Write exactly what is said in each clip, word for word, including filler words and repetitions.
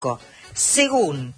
según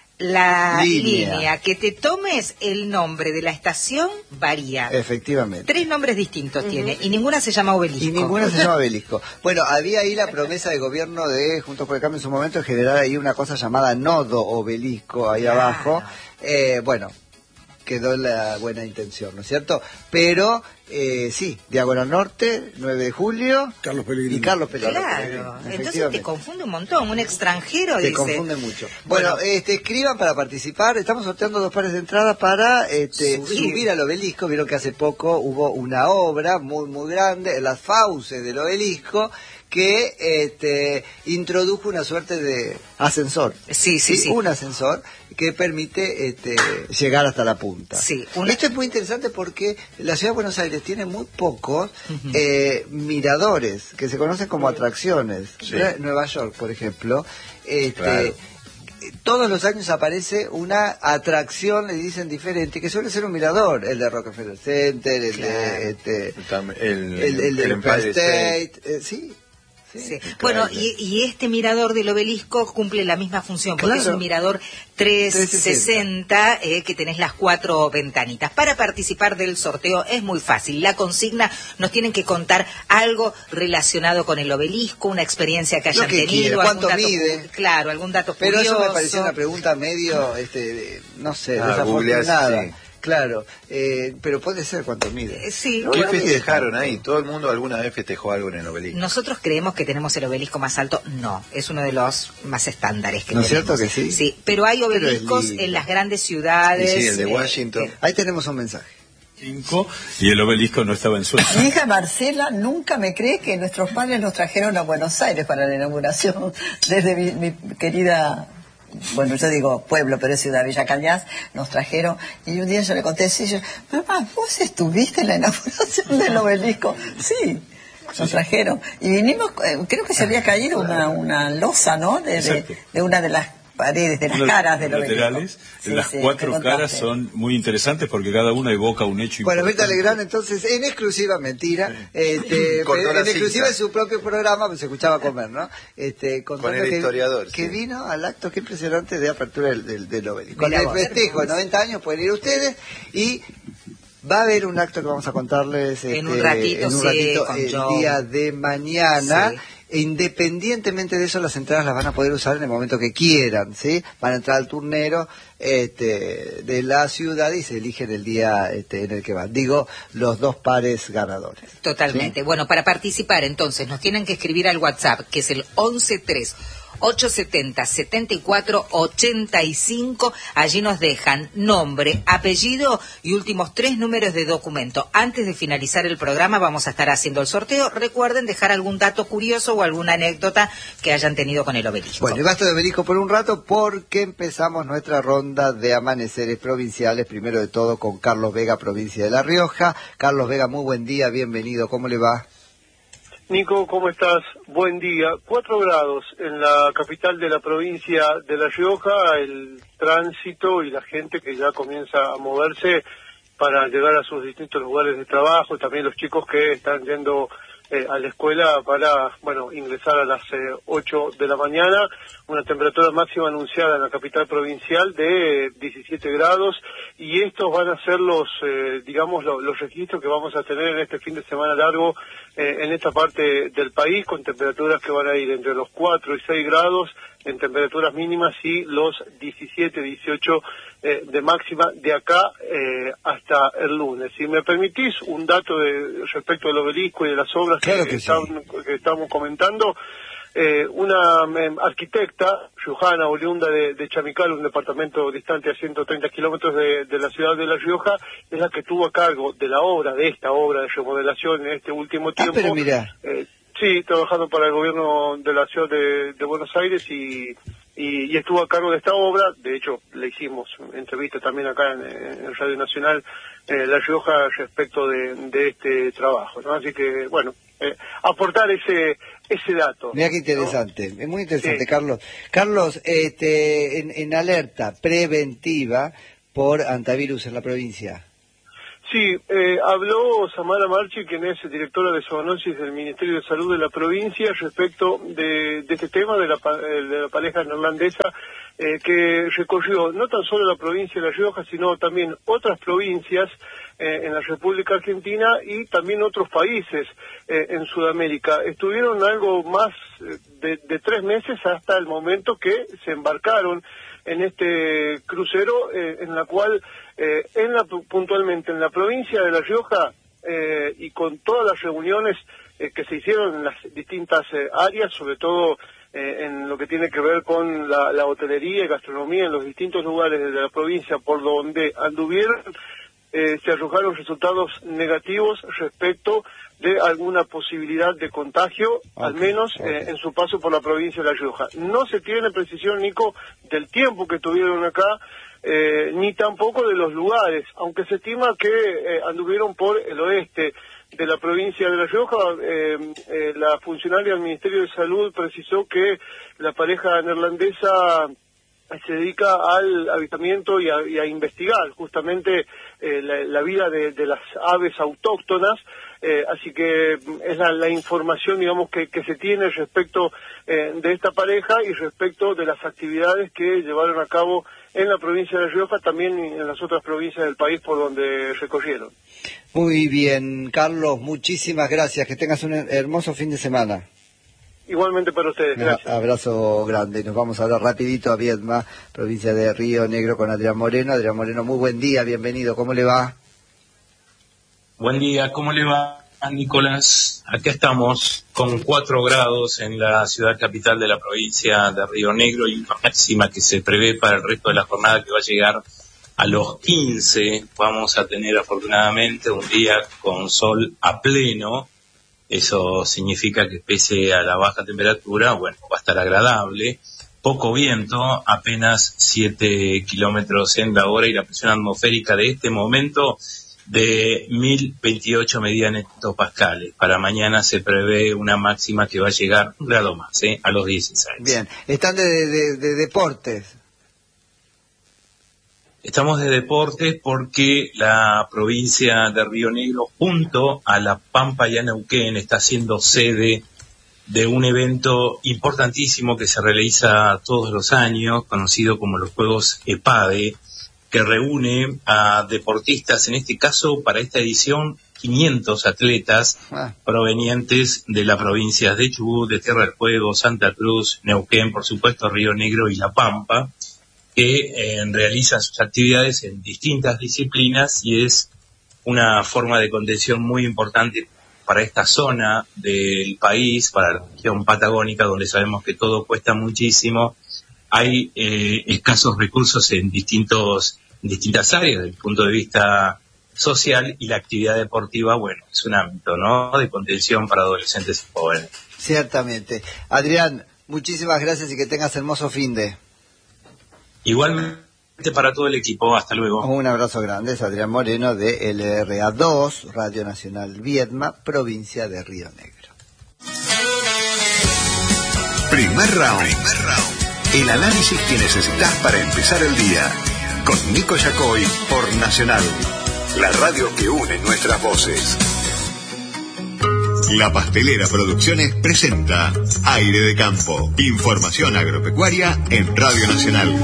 la línea. línea que te tomes, el nombre de la estación varía. Efectivamente. Tres nombres distintos Uh-huh. tiene, y ninguna se llama Obelisco. Y ninguna se llama Obelisco. Bueno, había ahí la promesa de gobierno de Juntos por el Cambio en su momento de generar ahí una cosa llamada Nodo Obelisco ahí Claro. abajo. Eh, bueno, quedó la buena intención, ¿no es cierto? Pero, eh, sí, Diagonal Norte, nueve de julio, Carlos Pellegrini. y Carlos Pellegrini. Claro, entonces te Efectivamente. confunde un montón, un extranjero Te dice... confunde mucho. Bueno, Bueno. este, escriban para participar. Estamos sorteando dos pares de entradas para este, Subir. subir al obelisco. Vieron que hace poco hubo una obra muy, muy grande, las fauces del obelisco, que este, introdujo una suerte de ascensor. Sí, sí, sí. Un ascensor que permite este, llegar hasta la punta. Sí, una- Esto es muy interesante porque la ciudad de Buenos Aires tiene muy pocos Ujú. eh, miradores que se conocen como atracciones. Sí. Nue- Nueva York, por ejemplo, este, Claro. todos los años aparece una atracción, le dicen diferente, que suele ser un mirador, el de Rockefeller Center, el Claro. de este, El, tam- el, el, el de el Empire Empire State. State, eh, sí. Sí. claro. Bueno, y, y este mirador del obelisco cumple la misma función, porque Claro. es un mirador trescientos sesenta, eh, que tenés las cuatro ventanitas. Para participar del sorteo es muy fácil. La consigna, nos tienen que contar algo relacionado con el obelisco, una experiencia que hayan que tenido, quiera, algún cuánto dato, mide. cu- claro, algún dato Pero curioso. eso me pareció una pregunta medio, este, de- no sé, Ah, desafortunada. googleás, sí. Claro, eh, pero puede ser cuánto mide. Eh, Sí, Pero ¿Qué bueno, festejaron ahí? ¿Todo el mundo alguna vez festejó algo en el obelisco? nosotros creemos que tenemos el obelisco más alto. No, es uno de los más estándares que ¿No es tenemos. cierto que sí? Sí, pero hay Pero es obeliscos lindo. en las grandes ciudades. Sí, sí, el de eh, Washington. eh, Ahí tenemos un mensaje. Cinco, y el obelisco no estaba en sueño. Mi hija Marcela nunca me cree que nuestros padres nos trajeron a Buenos Aires para la inauguración desde mi, mi querida, bueno, yo digo pueblo, pero es ciudad, Villa Cañas, nos trajeron, y un día yo le conté, sí, yo, mamá, ¿vos estuviste en la inauguración del obelisco? Sí, nos trajeron. Y vinimos, eh, creo que se había caído una, una losa, ¿no? De, de, Exacto. de una de las paredes, de las Los caras del laterales, obelisco. Sí, las sí, cuatro me contaste. caras son muy interesantes porque cada una evoca un hecho Bueno, Mirta importante. Legrand, entonces, en exclusiva, mentira, este, Cortó en la exclusiva cinta. en su propio programa, pues se escuchaba comer, ¿no? Este, contando Con el que, historiador, que sí. vino al acto, qué impresionante, de apertura del, del, del obelisco. Con Mirá el vos. festejo de noventa años pueden ir ustedes, y va a haber un acto que vamos a contarles En este, un ratito, en un sí, ratito, con el Joe. día de mañana. Sí. E independientemente de eso, las entradas las van a poder usar en el momento que quieran, ¿sí? Van a entrar al turnero este, de la ciudad y se eligen el día este, en el que van. Digo, los dos pares ganadores. Totalmente. Bueno, para participar, entonces, nos tienen que escribir al WhatsApp, que es el once tres ocho setenta setenta y cuatro ochenta y cinco. Allí nos dejan nombre, apellido y últimos tres números de documento. Antes de finalizar el programa vamos a estar haciendo el sorteo. Recuerden dejar algún dato curioso o alguna anécdota que hayan tenido con el obelisco. Bueno, y basta de obelisco por un rato porque empezamos nuestra ronda de amaneceres provinciales, primero de todo con Carlos Vega, provincia de La Rioja. Carlos Vega, muy buen día, bienvenido, ¿cómo le va? Nico, ¿cómo estás? Buen día. Cuatro grados en la capital de la provincia de La Rioja, el tránsito y la gente que ya comienza a moverse para llegar a sus distintos lugares de trabajo, también los chicos que están yendo eh, a la escuela para, bueno, ingresar a las eh, ocho de la mañana, una temperatura máxima anunciada en la capital provincial de diecisiete grados, y estos van a ser los, eh, digamos, lo, los registros que vamos a tener en este fin de semana largo eh, en esta parte del país, con temperaturas que van a ir entre los cuatro y seis grados en temperaturas mínimas y los diecisiete, dieciocho eh, de máxima de acá eh, hasta el lunes. Si me permitís un dato de, respecto del obelisco y de las obras Claro que, que están, que estamos comentando, eh, una eh, arquitecta, Johanna oriunda de, de Chamical, un departamento distante a ciento treinta kilómetros de, de la ciudad de La Rioja, es la que tuvo a cargo de la obra, de esta obra de remodelación en este último Ah, tiempo. pero mirá. Eh, sí, trabajando para el gobierno de la ciudad de, de Buenos Aires y, y, y estuvo a cargo de esta obra. De hecho, le hicimos entrevista también acá en, en Radio Nacional eh, La Rioja respecto de, de este trabajo, ¿no? Así que, bueno, eh, aportar ese ese dato. Mira qué interesante, ¿no? es muy interesante, Sí. Carlos. Carlos, este, en, en alerta preventiva por antivirus en la provincia. Sí, eh, habló Samara Marchi, quien es directora de zoonosis del Ministerio de Salud de la provincia, respecto de, de este tema de la, de la pareja neerlandesa eh, que recorrió no tan solo la provincia de La Rioja, sino también otras provincias eh, en la República Argentina y también otros países eh, en Sudamérica. Estuvieron algo más de, de tres meses hasta el momento que se embarcaron en este crucero, eh, en la cual, eh, en la, puntualmente en la provincia de La Rioja, eh, y con todas las reuniones eh, que se hicieron en las distintas eh, áreas, sobre todo eh, en lo que tiene que ver con la, la hotelería y gastronomía en los distintos lugares de la provincia por donde anduvieron, eh, se arrojaron resultados negativos respecto de alguna posibilidad de contagio, okay, al menos okay. eh, en su paso por la provincia de La Rioja. No se tiene precisión, Nico, del tiempo que tuvieron acá, eh, ni tampoco de los lugares, aunque se estima que eh, anduvieron por el oeste de la provincia de La Rioja. Eh, eh, la funcionaria del Ministerio de Salud precisó que la pareja neerlandesa se dedica al avistamiento y a, y a investigar justamente eh, la, la vida de, de las aves autóctonas, eh, así que es la, la información, digamos, que, que se tiene respecto eh, de esta pareja y respecto de las actividades que llevaron a cabo en la provincia de La Rioja, también en las otras provincias del país por donde recorrieron. Muy bien, Carlos, muchísimas gracias, que tengas un hermoso fin de semana. Igualmente para ustedes, gracias. Un abrazo grande. Nos vamos a hablar rapidito a Viedma, provincia de Río Negro, con Adrián Moreno. Adrián Moreno, muy buen día, bienvenido. ¿Cómo le va? Buen día, ¿cómo le va, Nicolás? Acá estamos con cuatro grados en la ciudad capital de la provincia de Río Negro y una máxima que se prevé para el resto de la jornada que va a llegar a los quince. Vamos a tener afortunadamente un día con sol a pleno. Eso significa que pese a la baja temperatura, bueno, va a estar agradable. Poco viento, apenas siete kilómetros en la hora y la presión atmosférica de este momento de mil veintiocho medianhectopascales. Para mañana se prevé una máxima que va a llegar un grado más, ¿eh? A los dieciséis. Bien, están de, de, de deportes. Estamos de deportes porque la provincia de Río Negro, junto a La Pampa y a Neuquén, está siendo sede de un evento importantísimo que se realiza todos los años, conocido como los Juegos EPADE, que reúne a deportistas, en este caso, para esta edición, quinientos atletas ah. provenientes de las provincias de Chubut, de Tierra del Fuego, Santa Cruz, Neuquén, por supuesto, Río Negro y La Pampa, que eh, realizan sus actividades en distintas disciplinas y es una forma de contención muy importante para esta zona del país, para la región patagónica, donde sabemos que todo cuesta muchísimo. Hay eh, escasos recursos en distintos en distintas áreas desde el punto de vista social, y la actividad deportiva, bueno, es un ámbito, ¿no?, de contención para adolescentes y jóvenes. Ciertamente. Adrián, muchísimas gracias y que tengas hermoso fin de... Igualmente para todo el equipo, hasta luego. Un abrazo grande, es Adrián Moreno de L R A dos, Radio Nacional Viedma, provincia de Río Negro. Primer round. Primer round. El análisis que necesitas para empezar el día. Con Nico Yacoy por Nacional, la radio que une nuestras voces. La Pastelera Producciones presenta Aire de Campo. Información agropecuaria en Radio Nacional.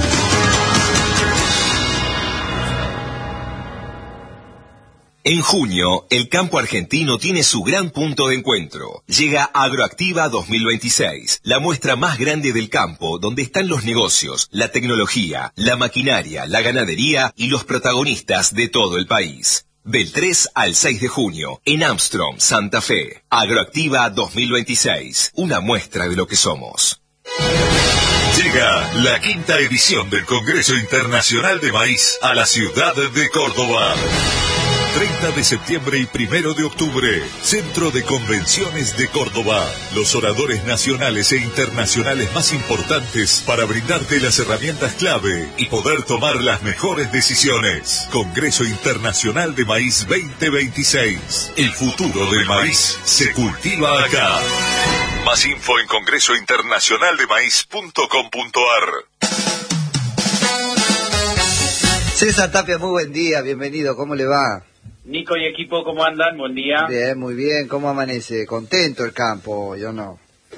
En junio, el campo argentino tiene su gran punto de encuentro. Llega Agroactiva dos mil veintiséis, la muestra más grande del campo, donde están los negocios, la tecnología, la maquinaria, la ganadería y los protagonistas de todo el país. Del tres al seis de junio, en Armstrong, Santa Fe. Agroactiva dos mil veintiséis, una muestra de lo que somos. Llega la quinta edición del Congreso Internacional de Maíz a la ciudad de Córdoba. treinta de septiembre y primero de octubre, Centro de Convenciones de Córdoba. Los oradores nacionales e internacionales más importantes para brindarte las herramientas clave y poder tomar las mejores decisiones. Congreso Internacional de Maíz veinte veintiséis. El futuro del maíz se cultiva acá. Más info en congreso internacional de maíz punto com punto ar. César Tapia, muy buen día, bienvenido, ¿cómo le va? Nico y equipo, ¿cómo andan? Buen día. Bien, muy bien. ¿Cómo amanece? ¿Contento el campo? Yo no.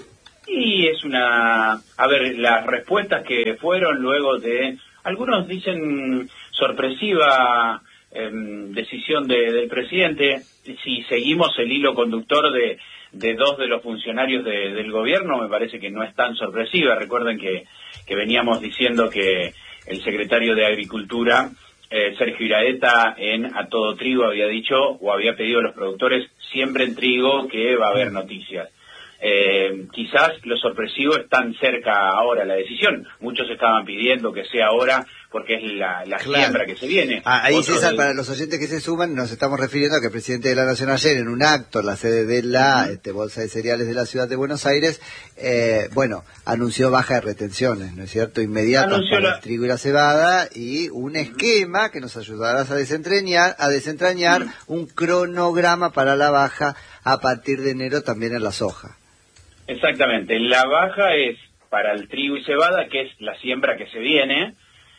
Y es una... A ver, las respuestas que fueron luego de... Algunos dicen sorpresiva eh, decisión de, del presidente. Si seguimos el hilo conductor de, de dos de los funcionarios de, del gobierno, me parece que no es tan sorpresiva. Recuerden que, que veníamos diciendo que el secretario de Agricultura, eh, Sergio Iraeta, en A Todo Trigo había dicho o había pedido a los productores siembren trigo que va a haber noticias. Eh, quizás lo sorpresivo es tan cerca ahora la decisión. Muchos estaban pidiendo que sea ahora porque es la, la claro. siembra que se viene. Ah, ahí, Otro César, del... para los oyentes que se suman, nos estamos refiriendo a que el presidente de la Nación ayer, en un acto en la sede de la uh-huh. este, Bolsa de Cereales de la Ciudad de Buenos Aires, eh, bueno, anunció baja de retenciones, ¿no es cierto?, inmediatas para la... el trigo y la cebada, y un esquema que nos ayudará a desentrañar, a desentrañar uh-huh. un cronograma para la baja a partir de enero también en la soja. Exactamente, la baja es para el trigo y cebada, que es la siembra que se viene,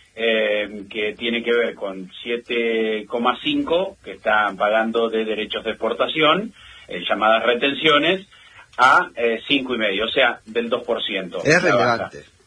eh, que tiene que ver con siete coma cinco que están pagando de derechos de exportación, eh, llamadas retenciones, a eh, cinco y medio, o sea, del dos por ciento. Es relevante. Baja.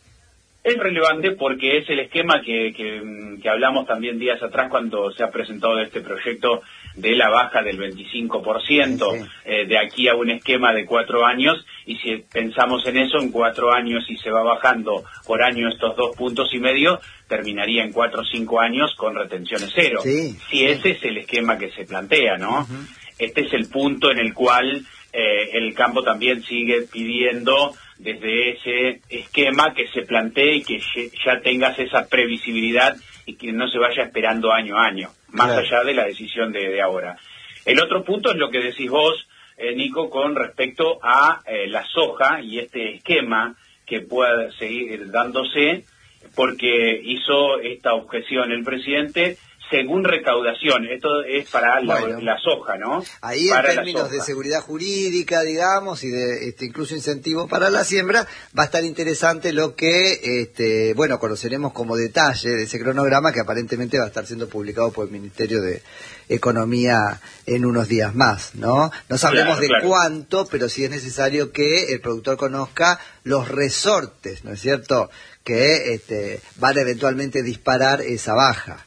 Es relevante porque es el esquema que, que, que hablamos también días atrás cuando se ha presentado este proyecto de la baja del veinticinco por ciento, sí, sí. Eh, de aquí a un esquema de cuatro años, y si pensamos en eso, en cuatro años y se va bajando por año estos dos puntos y medio, terminaría en cuatro o cinco años con retenciones cero. Sí, si ese sí. es el esquema que se plantea, ¿no? Uh-huh. Este es el punto en el cual eh, el campo también sigue pidiendo desde ese esquema que se plantee y que ya tengas esa previsibilidad y que no se vaya esperando año a año, más claro. allá de la decisión de, de ahora. El otro punto es lo que decís vos, eh, Nico, con respecto a eh, la soja y este esquema que pueda seguir dándose, porque hizo esta objeción el presidente según recaudación. Esto es para la, bueno, la soja, ¿no? Ahí para en términos de seguridad jurídica, digamos, y de este incluso incentivo para la siembra, va a estar interesante lo que, este, bueno, conoceremos como detalle de ese cronograma que aparentemente va a estar siendo publicado por el Ministerio de Economía en unos días más, ¿no? No sabremos claro, de claro. cuánto, pero sí es necesario que el productor conozca los resortes, ¿no es cierto?, que este, van a eventualmente disparar esa baja.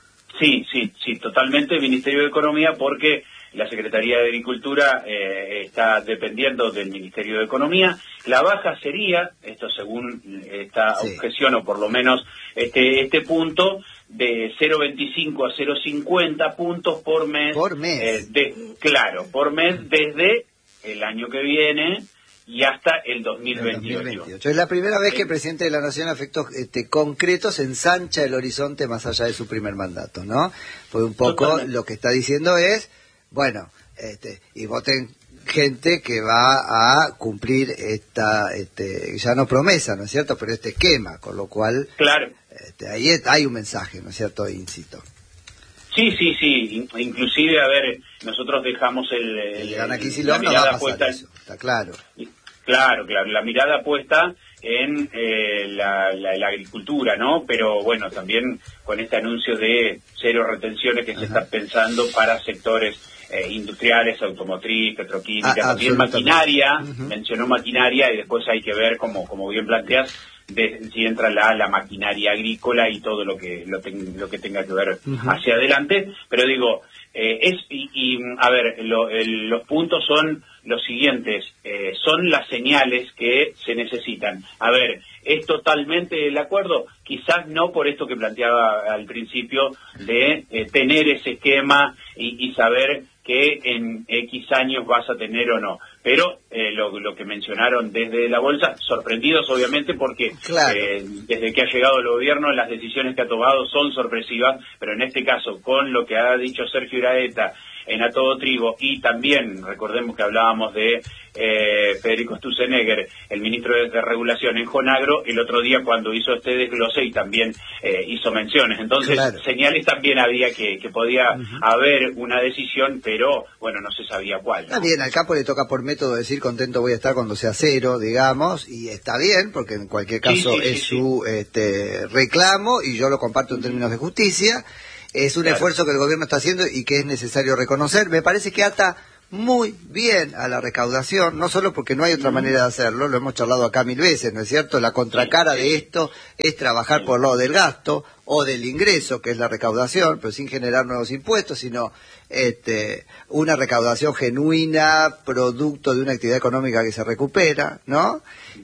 Sí, sí, sí, totalmente el Ministerio de Economía, porque la Secretaría de Agricultura eh, está dependiendo del Ministerio de Economía. La baja sería, esto según esta sí. objeción, o por lo menos este este punto, de cero coma veinticinco a cero coma cincuenta puntos por mes. Por mes. Eh, de, claro, por mes desde el año que viene y hasta el dos mil veintiocho. dos mil veintiocho. Es la primera vez que el presidente de la Nación, a efectos este, concretos, ensancha el horizonte más allá de su primer mandato, ¿no? Pues un poco Totalmente. Lo que está diciendo es, bueno, este, y voten gente que va a cumplir esta, este, ya no promesa, ¿no es cierto?, pero este esquema, con lo cual, claro. este, ahí hay un mensaje, ¿no es cierto?, incito. Sí, sí, sí, inclusive, a ver, nosotros dejamos el, el, el aquí si la mirada no va a puesta, eso, está claro. Claro, claro, la mirada puesta en eh, la, la, la agricultura, ¿no? Pero bueno, también con este anuncio de cero retenciones que Ajá. se está pensando para sectores eh, industriales, automotriz, petroquímica, ah, también maquinaria, uh-huh. mencionó maquinaria y después hay que ver, como, como bien planteas, de, si entra la, la maquinaria agrícola y todo lo que lo, ten, lo que tenga que ver uh-huh. hacia adelante, pero digo, eh, es y, y a ver, lo, el, los puntos son los siguientes, eh, son las señales que se necesitan. A ver, ¿es totalmente el acuerdo? Quizás no por esto que planteaba al principio de eh, tener ese esquema y, y saber que en X años vas a tener o no. Pero eh, lo, lo que mencionaron desde la Bolsa, sorprendidos obviamente porque claro. eh, desde que ha llegado el gobierno las decisiones que ha tomado son sorpresivas, pero en este caso con lo que ha dicho Sergio Iraeta en A Todo Trigo, y también recordemos que hablábamos de eh, Federico Sturzenegger, el ministro de, de Regulación en Jonagro, el otro día cuando hizo este desglose y también eh, hizo menciones. Entonces, claro. señales también había que, que podía uh-huh. haber una decisión, pero bueno, no se sabía cuál, ¿no? Está bien, al campo le toca por método decir contento voy a estar cuando sea cero, digamos, y está bien, porque en cualquier caso sí, sí, es sí, su sí. Este, reclamo, y yo lo comparto en términos de justicia. es un claro. esfuerzo que el gobierno está haciendo y que es necesario reconocer. Me parece que ata muy bien a la recaudación, no solo porque no hay otra manera de hacerlo, lo hemos charlado acá mil veces, ¿no es cierto? La contracara de esto es trabajar por lo del gasto o del ingreso, que es la recaudación, pero sin generar nuevos impuestos, sino este, una recaudación genuina, producto de una actividad económica que se recupera, ¿no?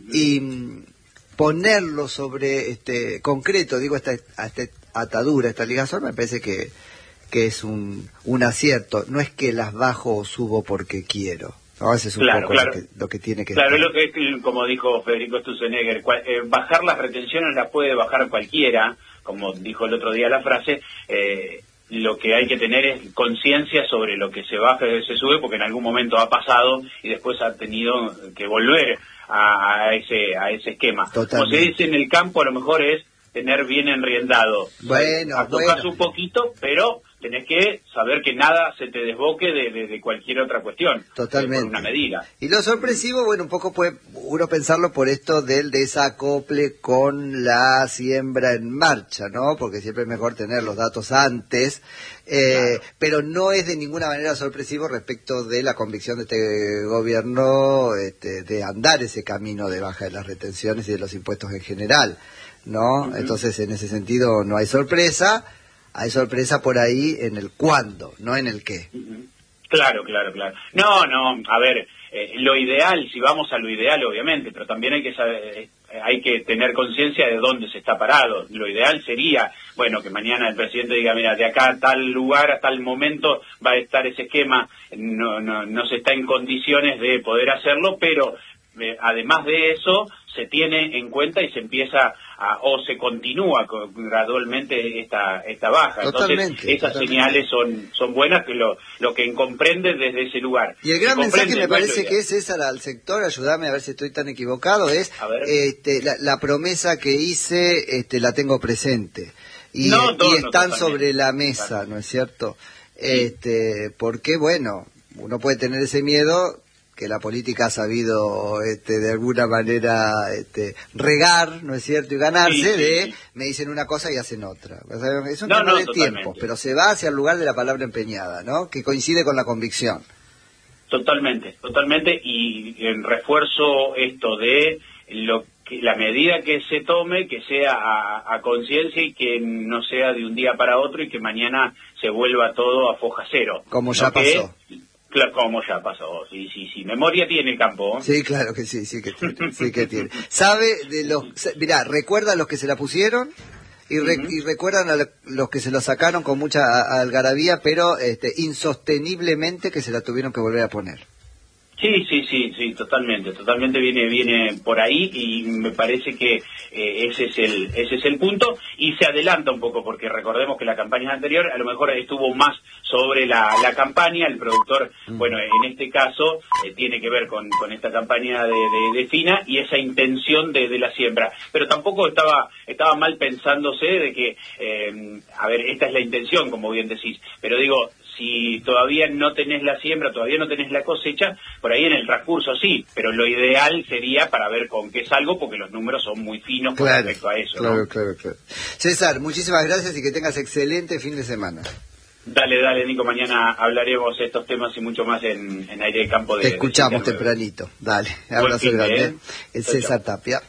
Y mm, ponerlo sobre este concreto, digo, esta, esta atadura, esta ligazón, me parece que que es un, un acierto, no es que las bajo o subo porque quiero, ¿no? Ese es un claro, poco claro. Lo, que, lo que tiene que Claro, estar. lo que es, como dijo Federico Sturzenegger, cual, eh, bajar las retenciones las puede bajar cualquiera, como dijo el otro día la frase, eh, lo que hay que tener es conciencia sobre lo que se baja y se sube, porque en algún momento ha pasado y después ha tenido que volver a, a ese a ese esquema. Totalmente. Como se dice en el campo, a lo mejor es tener bien enredado. Bueno, Tocas bueno. un poquito, pero tenés que saber que nada se te desboque de, de, de cualquier otra cuestión. Totalmente. Por una medida. Y lo sorpresivo, bueno, un poco puede uno pensarlo por esto del desacople con la siembra en marcha, ¿no? Porque siempre es mejor tener los datos antes, eh, claro. Pero no es de ninguna manera sorpresivo respecto de la convicción de este gobierno este, de andar ese camino de baja de las retenciones y de los impuestos en general, ¿no? Uh-huh. Entonces, en ese sentido, no hay sorpresa. Hay sorpresa por ahí en el cuándo, no en el qué. Claro, claro, claro. No, no, a ver, eh, lo ideal, si vamos a lo ideal, obviamente, pero también hay que saber, eh, hay que tener conciencia de dónde se está parado. Lo ideal sería, bueno, que mañana el presidente diga, mira, de acá a tal lugar, a tal momento va a estar ese esquema, no, no, no se está en condiciones de poder hacerlo, pero eh, además de eso, se tiene en cuenta y se empieza a, o se continúa con, gradualmente esta esta baja. Totalmente, Entonces esas totalmente. señales son son buenas, que lo lo que comprende desde ese lugar. Y el gran se mensaje me bueno, parece ya. que es, César, al sector, ayúdame a ver si estoy tan equivocado, es este, la, la promesa que hice, este, la tengo presente. Y, no, no, y están no, sobre la mesa, ¿no es cierto? Sí. Este, porque, bueno, uno puede tener ese miedo que la política ha sabido este, de alguna manera este, regar, ¿no es cierto? Y ganarse sí, sí, de, sí. me dicen una cosa y hacen otra. O sea, es un no, tema no, de totalmente. tiempo, pero se va hacia el lugar de la palabra empeñada, ¿no? Que coincide con la convicción. Totalmente, totalmente, y en refuerzo esto de lo que, la medida que se tome, que sea a, a conciencia y que no sea de un día para otro y que mañana se vuelva todo a foja cero. Como ya ¿no? que, pasó. Claro, como ya pasó, sí, sí, sí. Memoria tiene el campo. ¿eh? Sí, claro que sí, sí que tiene, sí que tiene. ¿Sabe de los, mirá, recuerda a los que se la pusieron y, re, uh-huh. y recuerdan a los que se lo sacaron con mucha algarabía, pero este, insosteniblemente que se la tuvieron que volver a poner? Sí, sí, sí, sí, totalmente, totalmente viene viene por ahí y me parece que eh, ese es el ese es el punto y se adelanta un poco porque recordemos que la campaña anterior a lo mejor estuvo más sobre la, la campaña, el productor, bueno, en este caso eh, tiene que ver con, con esta campaña de, de, de Fina y esa intención de, de la siembra, pero tampoco estaba estaba mal pensándose de que, eh, a ver, esta es la intención, como bien decís, pero digo, si todavía no tenés la siembra, todavía no tenés la cosecha, por ahí en el transcurso sí, pero lo ideal sería para ver con qué salgo, porque los números son muy finos con claro, respecto a eso. Claro, ¿no? claro, claro. César, muchísimas gracias y que tengas excelente fin de semana. Dale, dale, Nico, mañana hablaremos de estos temas y mucho más en, en Aire de Campo. De, Te escuchamos de tempranito, dale, Buen abrazo fin, grande. ¿eh? El Chau, César chau. Tapia.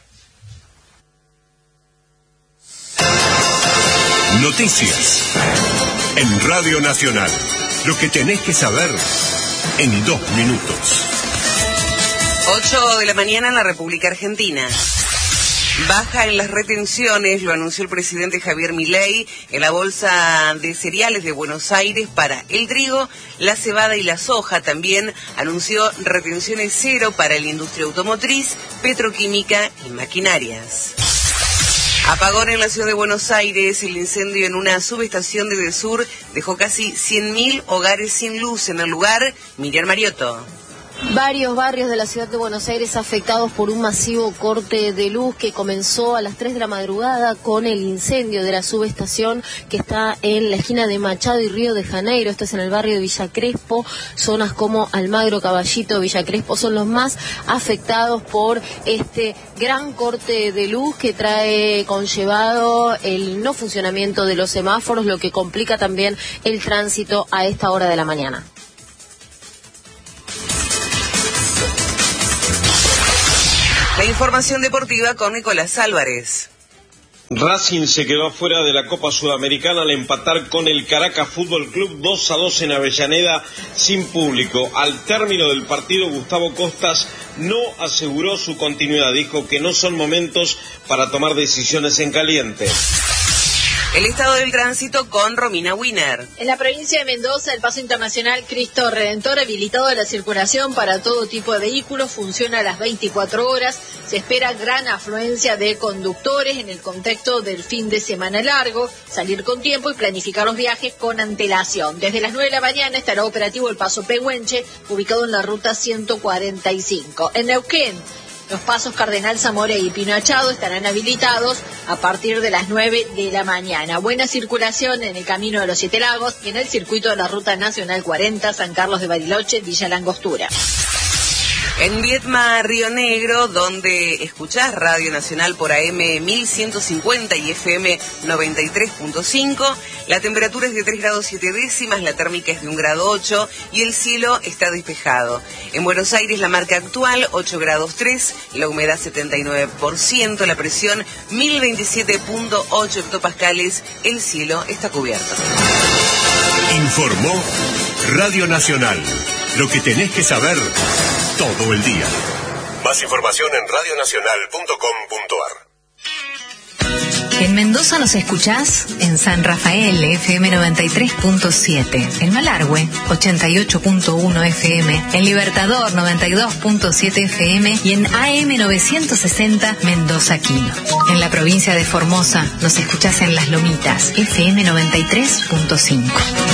Noticias en Radio Nacional. Lo que tenés que saber en dos minutos. ocho de la mañana en la República Argentina. Baja en las retenciones, lo anunció el presidente Javier Milei en la bolsa de cereales de Buenos Aires para el trigo, la cebada y la soja. También anunció retenciones cero para la industria automotriz, petroquímica y maquinarias. Apagón en la ciudad de Buenos Aires. El incendio en una subestación de Edesur dejó casi cien mil hogares sin luz. En el lugar, Miriam Mariotto. Varios barrios de la ciudad de Buenos Aires afectados por un masivo corte de luz que comenzó a las tres de la madrugada con el incendio de la subestación que está en la esquina de Machado y Río de Janeiro. Esto es en el barrio de Villa Crespo. Zonas como Almagro, Caballito, Villa Crespo son los más afectados por este gran corte de luz que trae conllevado el no funcionamiento de los semáforos, lo que complica también el tránsito a esta hora de la mañana. La información deportiva con Nicolás Álvarez. Racing se quedó afuera de la Copa Sudamericana al empatar con el Caracas Fútbol Club dos a dos en Avellaneda sin público. Al término del partido, Gustavo Costas no aseguró su continuidad. Dijo que no son momentos para tomar decisiones en caliente. El estado del tránsito con Romina Wiener. En la provincia de Mendoza, el paso internacional Cristo Redentor, habilitado a la circulación para todo tipo de vehículos, funciona a las veinticuatro horas. Se espera gran afluencia de conductores en el contexto del fin de semana largo, salir con tiempo y planificar los viajes con antelación. Desde las nueve de la mañana estará operativo el paso Pehuenche, ubicado en la ruta ciento cuarenta y cinco. En Neuquén, los pasos Cardenal Zamora y Pino Achado estarán habilitados a partir de las nueve de la mañana. Buena circulación en el Camino de los Siete Lagos y en el circuito de la Ruta Nacional cuarenta, San Carlos de Bariloche, Villa Langostura. En Viedma, Río Negro, donde escuchás Radio Nacional por A M mil ciento cincuenta y F M noventa y tres punto cinco, la temperatura es de tres grados siete décimas, la térmica es de un grado ocho y el cielo está despejado. En Buenos Aires la marca actual ocho grados tres, la humedad setenta y nueve por ciento, la presión mil veintisiete punto ocho hectopascales, el cielo está cubierto. Informó Radio Nacional. Lo que tenés que saber todo el día. Más información en radio nacional punto com punto ar. En Mendoza nos escuchás en San Rafael, F M noventa y tres punto siete, en Malargüe, ochenta y ocho punto uno F M, en Libertador, noventa y dos punto siete F M y en A M novecientos sesenta Mendoza Quino. En la provincia de Formosa nos escuchás en Las Lomitas, F M noventa y tres punto cinco.